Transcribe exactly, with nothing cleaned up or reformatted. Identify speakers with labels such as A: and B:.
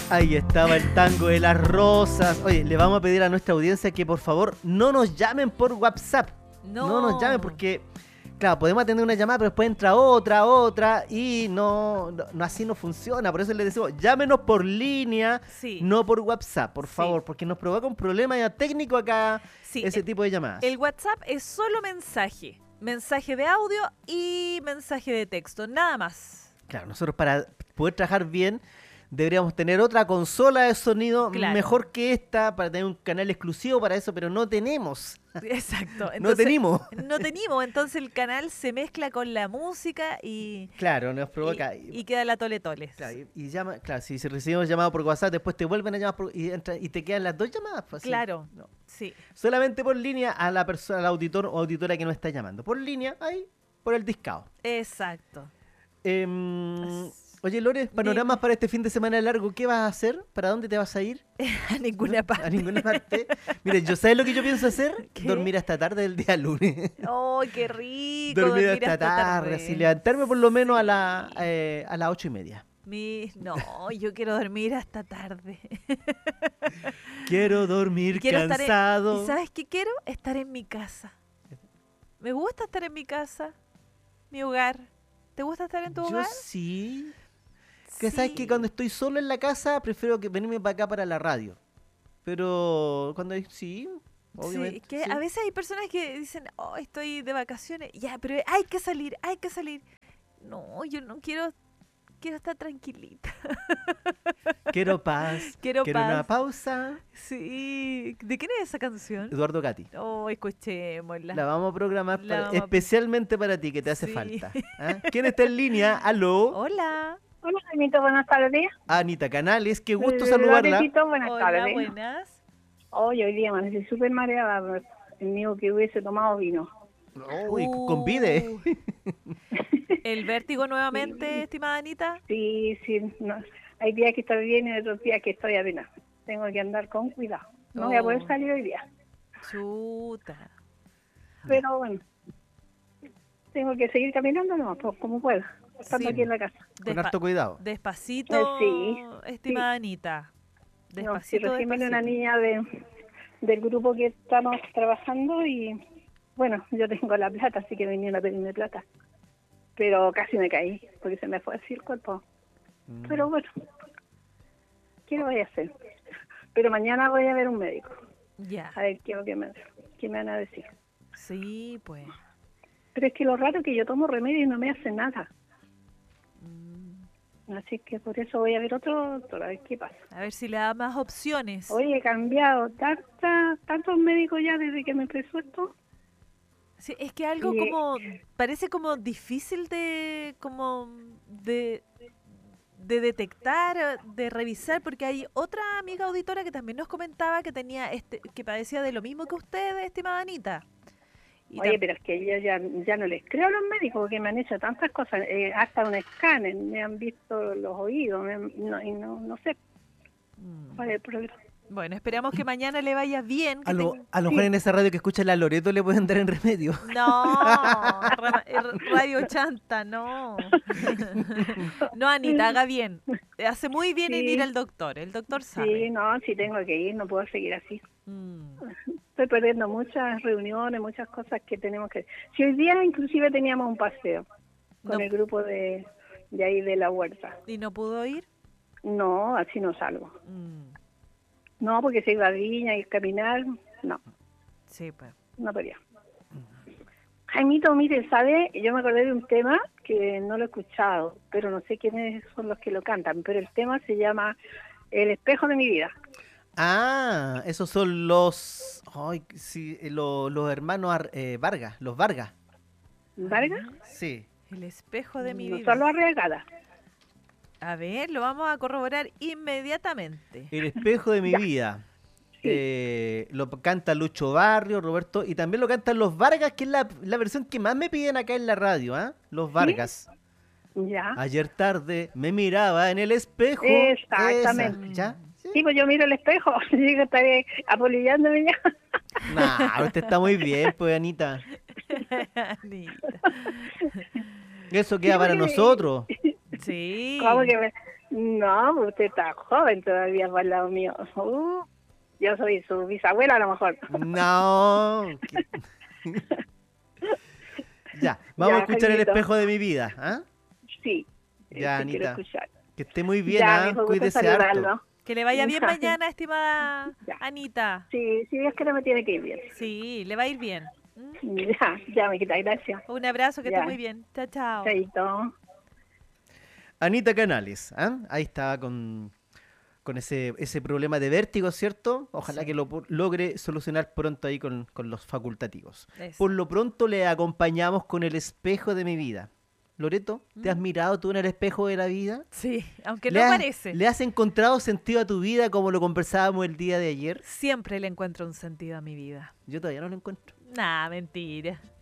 A: Ahí estaba el tango de las rosas. Oye, le vamos a pedir a nuestra audiencia que por favor no nos llamen por WhatsApp. No, no nos llamen porque, claro, podemos atender una llamada, pero después entra otra, otra y no, no, no así no funciona. Por eso les decimos, llámenos por línea, sí. no por WhatsApp, por favor, sí. porque nos provoca un problema ya técnico acá, sí. ese tipo de llamadas.
B: El WhatsApp es solo mensaje, mensaje de audio y mensaje de texto, nada más.
A: Claro, nosotros para poder trabajar bien deberíamos tener otra consola de sonido claro. mejor que esta para tener un canal exclusivo para eso, pero no tenemos.
B: Exacto. Entonces,
A: no tenemos.
B: No tenemos, entonces el canal se mezcla con la música y...
A: Claro, nos provoca...
B: Y, y queda la tole tole.
A: Claro, y, y llama, claro, si recibimos llamado por WhatsApp, después te vuelven a llamar por, y, entra, y te quedan las dos llamadas. Pues,
B: claro,
A: ¿sí? No.
B: sí.
A: Solamente por línea a la persona, al auditor o auditora que nos está llamando. Por línea, ahí, por el discado.
B: Exacto.
A: Eh, Oye, Lore, panoramas Dime. para este fin de semana largo, ¿qué vas a hacer? ¿Para dónde te vas a ir?
B: A ninguna parte.
A: A ninguna parte. Mire, ¿yo sabes lo que yo pienso hacer?
B: ¿Qué?
A: Dormir hasta tarde del día lunes.
B: ¡Oh, qué rico!
A: Dormir, dormir hasta, hasta tarde, tarde, así levantarme por lo menos sí. a, la, eh, a las ocho y media.
B: Mi... No, yo quiero dormir hasta tarde.
A: Quiero dormir quiero cansado.
B: En... ¿Y sabes qué quiero? Estar en mi casa. Me gusta estar en mi casa, mi hogar. ¿Te gusta estar en tu
A: yo
B: hogar?
A: Sí. Que
B: sí.
A: sabes que cuando estoy solo en la casa prefiero que venirme para acá para la radio. Pero cuando hay, sí, obviamente.
B: Sí, que
A: sí.
B: a veces hay personas que dicen, oh, estoy de vacaciones. Ya, pero hay que salir, hay que salir. No, yo no quiero, quiero estar tranquilita.
A: Quiero paz.
B: Quiero,
A: quiero
B: paz.
A: una pausa.
B: Sí. ¿De quién es esa canción?
A: Eduardo Gatti.
B: Oh, escuchémosla.
A: La vamos a programar
B: La
A: para,
B: vamos a...
A: especialmente para ti, que te hace
B: sí.
A: falta. ¿Ah? ¿Quién está en línea? ¿Aló?
B: Hola.
C: Hola, Anita, buenas tardes.
A: Anita Canales, qué gusto saludarla.
C: Loretito, buenas
B: Hola,
C: tardes.
B: buenas.
C: Hoy, hoy día amanecí súper mareada. El mío que hubiese tomado vino.
A: Uy, uh, convide.
B: ¿El vértigo nuevamente, sí. estimada Anita?
C: Sí, sí. No. Hay días que estoy bien y otros días que estoy apenas. Tengo que andar con cuidado. No oh. voy a poder salir hoy día.
B: Chuta.
C: Pero bueno, tengo que seguir caminando, no, pues, como pueda. Estando sí. aquí en la casa.
A: Con Despa harto cuidado.
B: Despacito,
C: eh, sí,
B: estimada
C: sí.
B: Anita. Despacito,
C: no, si recién viene
B: despacito.
C: una niña de, del grupo que estamos trabajando y, bueno, yo tengo la plata, así que vinieron a pedirme plata. Pero casi me caí, porque se me fue así el cuerpo. Mm. Pero bueno, ¿qué lo voy a hacer? Pero mañana voy a ver un médico.
B: Ya.
C: A ver qué, qué, me, qué me van a decir.
B: Sí, pues.
C: Pero es que lo raro es que yo tomo remedio y no me hace nada. Así que por eso voy a ver otro doctor, a ver qué pasa.
B: A ver si le da más opciones.
C: Oye, he cambiado tanta, tantos médicos ya desde que me empezó esto.
B: Sí, es que algo y, como, parece como difícil de, como, de, de detectar, de revisar, porque hay otra amiga auditora que también nos comentaba que tenía, este, que padecía de lo mismo que usted, estimada Anita.
C: Y Oye, pero es que yo ya, ya no les creo a los médicos porque me han hecho tantas cosas, eh, hasta un escáner, me han visto los oídos, me, no, y no, no sé mm. cuál es el problema.
B: Bueno, esperamos que mañana le vaya bien.
A: A lo, a lo mejor sí. en esa radio que escucha la Loreto le pueden dar en remedio.
B: No, radio chanta, no. No, Anita, haga bien. Hace muy bien sí. en ir al doctor, el doctor sabe.
C: Sí, no, sí tengo que ir, no puedo seguir así. Mm. Estoy perdiendo muchas reuniones, muchas cosas que tenemos que... Si hoy día inclusive teníamos un paseo con no. el grupo de, de ahí de la huerta.
B: ¿Y no pudo ir?
C: No, así no salgo. Mm. No, porque se iba a Viña y caminar, no.
B: Sí, pues.
C: No podía. Jaimito, mire, ¿sabe? Yo me acordé de un tema que no lo he escuchado, pero no sé quiénes son los que lo cantan, pero el tema se llama El espejo de mi vida.
A: Ah, esos son los, ay, sí, los, los hermanos eh, Vargas, los Vargas.
C: ¿Vargas?
A: Sí.
B: El espejo de mi
C: no
B: vida.
C: Son los Arriagada.
B: A ver, lo vamos a corroborar inmediatamente.
A: El espejo de mi
C: ya.
A: vida.
C: Sí.
A: Eh, lo canta Lucho Barrio, Roberto, y también lo cantan los Vargas, que es la, la versión que más me piden acá en la radio, ¿eh? Los Vargas.
C: ¿Sí? Ya.
A: Ayer tarde me miraba en el espejo.
C: Exactamente.
A: Esa. ¿Ya?
C: ¿Sí? sí, pues yo miro el espejo, digo, estaré apolillándome ya.
A: Nah, usted está muy bien, pues, Anita. Anita. Eso queda sí, para
C: porque...
A: nosotros.
B: Sí.
C: ¿Cómo que me... No, pues usted está joven todavía por el lado mío. Uh, yo soy su bisabuela a lo mejor.
A: No. que- Ya, vamos
C: Ya,
A: a escuchar el
C: Jaimito.
A: espejo de mi vida. ¿Ah?
C: Sí,
A: Ya,
C: sí quiero
A: Anita.
C: escuchar.
A: Que esté muy bien,
C: Ya,
A: ¿ah?
C: mijo, gusto
A: Cuídese harto.
C: saludarlo.
B: Que le vaya bien
C: Ya.
B: mañana, estimada
C: Ya.
B: Anita.
C: Sí, sí, es que no me tiene que ir bien.
B: Sí, le va a ir bien. ¿Mm?
C: Ya, ya, me quita, gracias.
B: Un abrazo, que
C: Ya.
B: esté muy bien. Chao, chao.
C: Chaito.
A: Anita Canales, ¿ah? Ahí estaba con, con ese, ese problema de vértigo, ¿cierto? Ojalá
B: Sí.
A: que lo pu- logre solucionar pronto ahí con, con los facultativos.
B: Eso.
A: Por lo pronto le acompañamos con el espejo de mi vida. Loreto, ¿te has
B: Mm.
A: mirado tú en el espejo de la vida?
B: Sí, aunque
A: ¿Le
B: no
A: has,
B: parece.
A: ¿Le has encontrado sentido a tu vida como lo conversábamos el día de ayer?
B: Siempre le encuentro un sentido a mi vida.
A: Yo todavía no lo encuentro.
B: Nah, mentira.